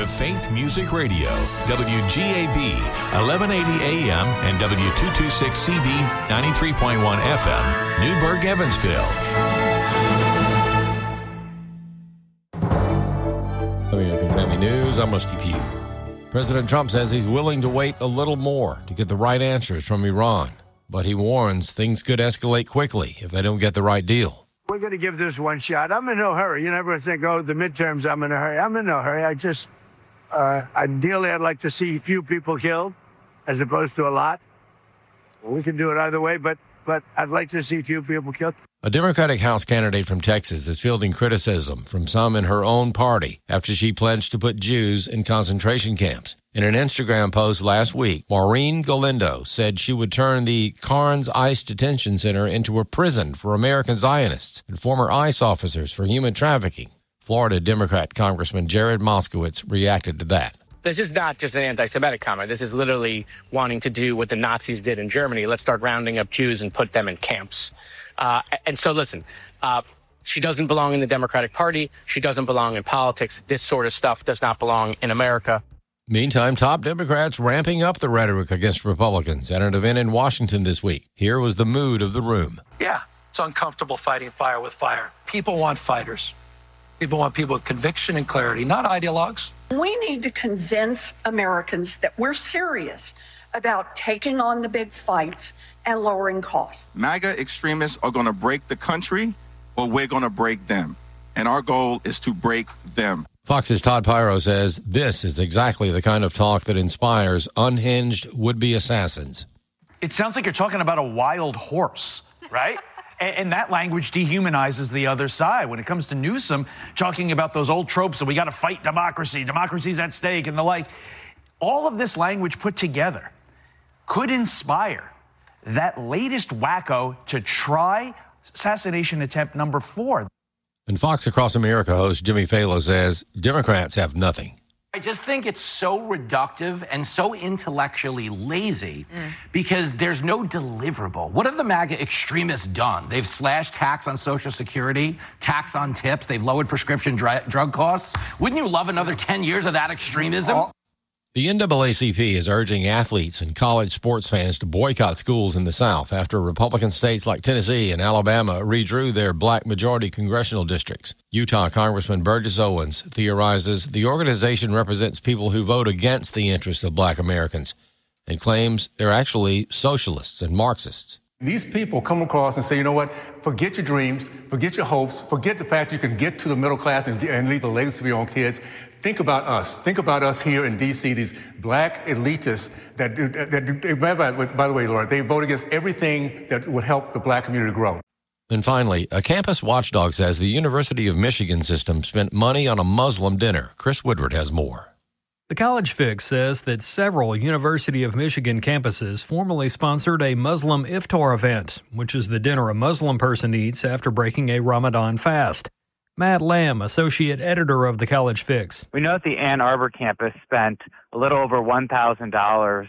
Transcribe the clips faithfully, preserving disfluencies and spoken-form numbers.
to Faith Music Radio, W G A B, eleven eighty A M and W two twenty-six C B, ninety-three point one F M, Newburgh, Evansville. American Family News, I'm Rusty Pugh. President Trump says he's willing to wait a little more to get the right answers from Iran, but he warns things could escalate quickly if they don't get the right deal. We're going to give this one shot. I'm in no hurry. You never think, oh, the midterms, I'm in a hurry. I'm in no hurry. I just, uh, ideally, I'd like to see few people killed as opposed to a lot. Well, we can do it either way, but, but I'd like to see few people killed. A Democratic House candidate from Texas is fielding criticism from some in her own party after she pledged to put Jews in concentration camps. In an Instagram post last week, Maureen Galindo said she would turn the Carnes ICE Detention Center into a prison for American Zionists and former ICE officers for human trafficking. Florida Democrat Congressman Jared Moskowitz reacted to that. This is not just an anti-Semitic comment. This is literally wanting to do what the Nazis did in Germany. Let's start rounding up Jews and put them in camps. Uh, and so, listen, uh, she doesn't belong in the Democratic Party. She doesn't belong in politics. This sort of stuff does not belong in America. Meantime, top Democrats ramping up the rhetoric against Republicans at an event in Washington this week. Here was the mood of the room. Yeah, it's uncomfortable fighting fire with fire. People want fighters. People want people with conviction and clarity, not ideologues. We need to convince Americans that we're serious about taking on the big fights and lowering costs. MAGA extremists are going to break the country, or we're going to break them. And our goal is to break them. Fox's Todd Pyro says this is exactly the kind of talk that inspires unhinged would-be assassins. It sounds like you're talking about a wild horse, right? and, and that language dehumanizes the other side. When it comes to Newsom talking about those old tropes that we got to fight democracy, democracy's at stake and the like, all of this language put together could inspire that latest wacko to try assassination attempt number four. And Fox Across America host Jimmy Fallon says Democrats have nothing. I just think it's so reductive and so intellectually lazy mm. because there's no deliverable. What have the MAGA extremists done? They've slashed tax on Social Security, tax on tips. They've lowered prescription dr- drug costs. Wouldn't you love another ten years of that extremism? Oh. The N double A C P is urging athletes and college sports fans to boycott schools in the South after Republican states like Tennessee and Alabama redrew their black majority congressional districts. Utah Congressman Burgess Owens theorizes the organization represents people who vote against the interests of black Americans and claims they're actually socialists and Marxists. These people come across and say, you know what, forget your dreams, forget your hopes, forget the fact you can get to the middle class and, and leave a legacy for your own kids. Think about us. Think about us here in D C, these black elitists that, that, that by, by the way, Laura, they vote against everything that would help the black community grow. And finally, a campus watchdog says the University of Michigan system spent money on a Muslim dinner. Chris Woodward has more. The College Fix says that several University of Michigan campuses formally sponsored a Muslim iftar event, which is the dinner a Muslim person eats after breaking a Ramadan fast. Matt Lamb, associate editor of the College Fix. We know that the Ann Arbor campus spent a little over one thousand dollars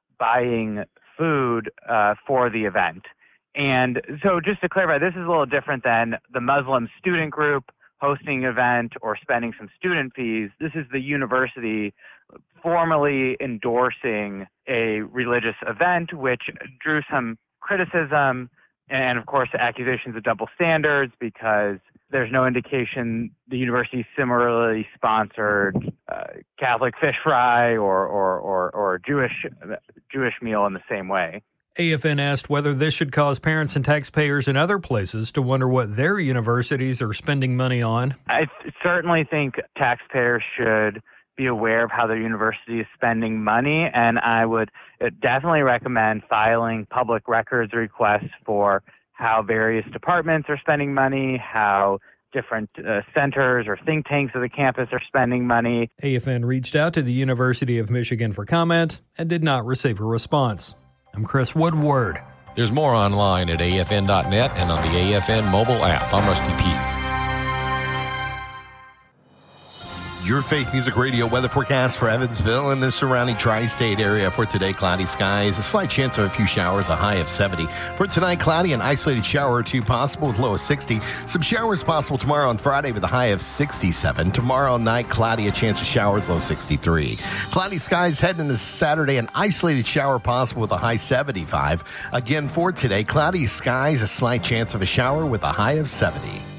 buying food uh, for the event. And so just to clarify, this is a little different than the Muslim student group hosting an event or spending some student fees. This is the university formally endorsing a religious event, which drew some criticism and, of course, accusations of double standards because there's no indication the university similarly sponsored uh, Catholic fish fry or or or, or Jewish Jewish meal in the same way. A F N asked whether this should cause parents and taxpayers in other places to wonder what their universities are spending money on. I th- certainly think taxpayers should be aware of how their university is spending money, and I would definitely recommend filing public records requests for how various departments are spending money, how different uh, centers or think tanks of the campus are spending money. A F N reached out to the University of Michigan for comment and did not receive a response. I'm Chris Woodward. There's more online at A F N dot net and on the A F N mobile app. I'm Rusty Pugh. Your Faith Music Radio weather forecast for Evansville and the surrounding tri-state area for today. Cloudy skies, a slight chance of a few showers, a high of seventy. For tonight, cloudy, an isolated shower or two possible with low of sixty. Some showers possible tomorrow and Friday with a high of sixty-seven. Tomorrow night, cloudy, a chance of showers, low sixty-three. Cloudy skies heading into Saturday, an isolated shower possible with a high seventy-five. Again for today, cloudy skies, a slight chance of a shower with a high of seventy.